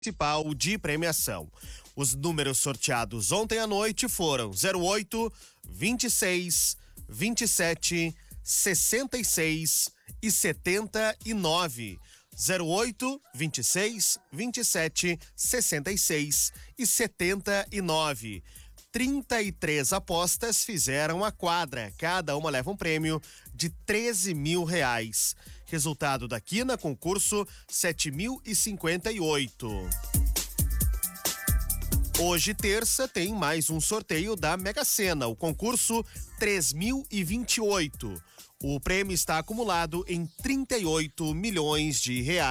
Municipal de premiação. Os números sorteados ontem à noite foram 08, 26, 27, 66 e 79. 08, 26, 27, 66 e 79. 33 apostas fizeram a quadra. Cada uma leva um prêmio de R$13 mil. Resultado da quina, concurso 7.058. Hoje, terça, tem mais um sorteio da Mega Sena, o concurso 3.028. O prêmio está acumulado em R$38 milhões.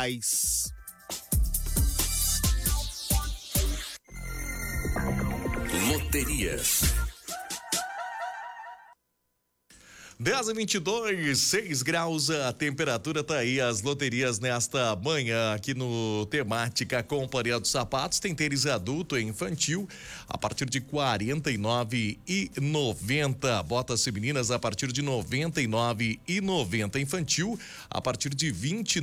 Loterias. 10h22, 6 graus a temperatura, tá aí as loterias nesta manhã aqui no Temática Companhia dos Sapatos. Tem tênis adulto e infantil a partir de R$ 49,90. Botas femininas a partir de R$ 99,90. Infantil a partir de R$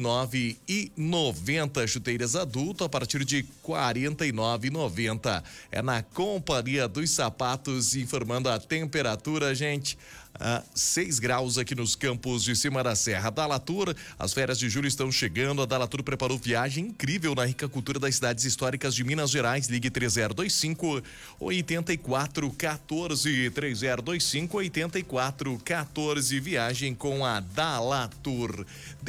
29,90. Chuteiras adulto a partir de R$ 49,90. É na Companhia dos Sapatos, informando a temperatura, gente. 6 graus aqui nos campos de cima da serra. Dalatur, as férias de julho estão chegando. A Dalatur preparou viagem incrível na rica cultura das cidades históricas de Minas Gerais. Ligue 3025 8414 3025 8414. Viagem com a Dalatur.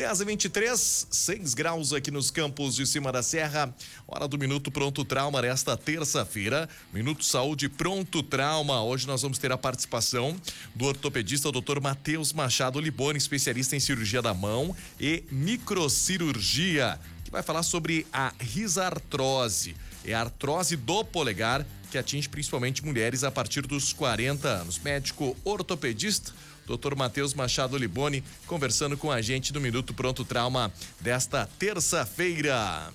10h23, 6 graus aqui nos campos de cima da serra. Hora do Minuto Pronto Trauma nesta terça-feira. Minuto Saúde Pronto Trauma. Hoje nós vamos ter a participação do ortopedista Dr. Matheus Machado Liboni, especialista em cirurgia da mão e microcirurgia, que vai falar sobre a risartrose. É a artrose do polegar que atinge principalmente mulheres a partir dos 40 anos. Médico ortopedista Dr. Matheus Machado Liboni conversando com a gente no Minuto Pronto Trauma desta terça-feira.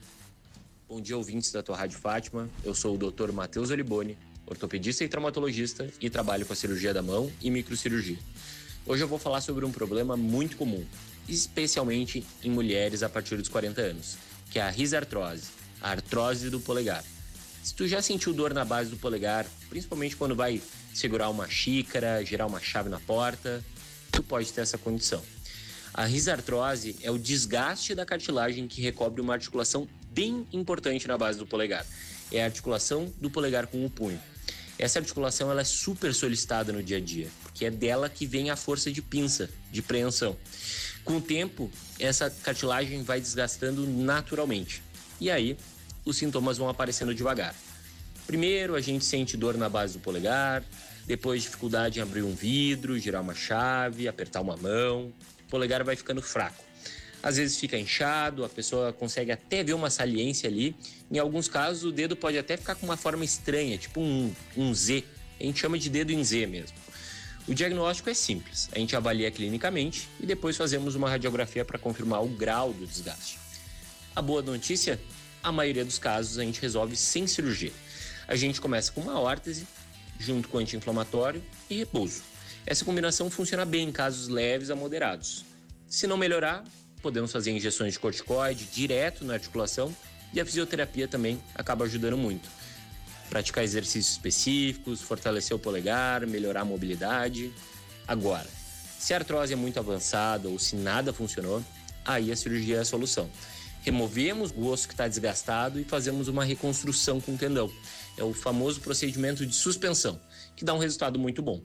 Bom dia, ouvintes da tua Rádio Fátima. Eu sou o Dr. Matheus Oliboni, ortopedista e traumatologista, e trabalho com a cirurgia da mão e microcirurgia. Hoje eu vou falar sobre um problema muito comum, especialmente em mulheres a partir dos 40 anos, que é a risartrose, a artrose do polegar. Se tu já sentiu dor na base do polegar, principalmente quando vai segurar uma xícara, girar uma chave na porta, tu pode ter essa condição. A risartrose é o desgaste da cartilagem que recobre uma articulação bem importante na base do polegar. É a articulação do polegar com o punho. Essa articulação ela é super solicitada no dia a dia, porque é dela que vem a força de pinça, de preensão. Com o tempo, essa cartilagem vai desgastando naturalmente. E aí, os sintomas vão aparecendo devagar. Primeiro, a gente sente dor na base do polegar, depois dificuldade em abrir um vidro, girar uma chave, apertar uma mão. O polegar vai ficando fraco. Às vezes fica inchado, a pessoa consegue até ver uma saliência ali. Em alguns casos, o dedo pode até ficar com uma forma estranha, tipo um Z. A gente chama de dedo em Z mesmo. O diagnóstico é simples. A gente avalia clinicamente e depois fazemos uma radiografia para confirmar o grau do desgaste. A boa notícia, a maioria dos casos a gente resolve sem cirurgia. A gente começa com uma órtese, junto com anti-inflamatório e repouso. Essa combinação funciona bem em casos leves a moderados. Se não melhorar, podemos fazer injeções de corticoide direto na articulação e a fisioterapia também acaba ajudando muito. Praticar exercícios específicos, fortalecer o polegar, melhorar a mobilidade. Agora, se a artrose é muito avançada ou se nada funcionou, aí a cirurgia é a solução. Removemos o osso que está desgastado e fazemos uma reconstrução com o tendão. É o famoso procedimento de suspensão, que dá um resultado muito bom.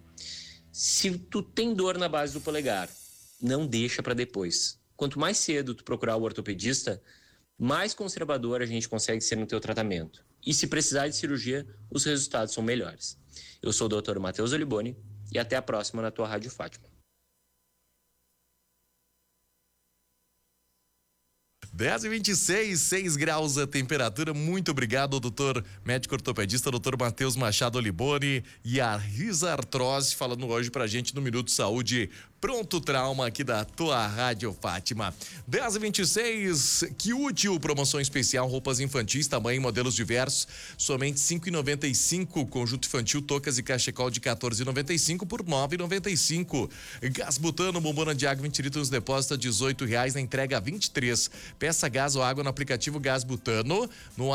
Se tu tem dor na base do polegar, não deixa para depois. Quanto mais cedo tu procurar o ortopedista, mais conservador a gente consegue ser no teu tratamento. E se precisar de cirurgia, os resultados são melhores. Eu sou o Dr. Matheus Oliboni e até a próxima na tua Rádio Fátima. 10h26, 6 graus a temperatura. Muito obrigado, doutor médico ortopedista, doutor Matheus Machado Oliboni, e a risartrose, falando hoje pra gente no Minuto Saúde Pronto Trauma aqui da tua Rádio Fátima. 10h26, que útil, promoção especial, roupas infantis, tamanho e modelos diversos, somente R$ 5,95, conjunto infantil, toucas e cachecol de R$ 14,95 por R$ 9,95. Gás butano, bombona de água 20 litros, depósito a R$ 18, na entrega a R$ 23. Peça gás ou água no aplicativo Gás Butano, no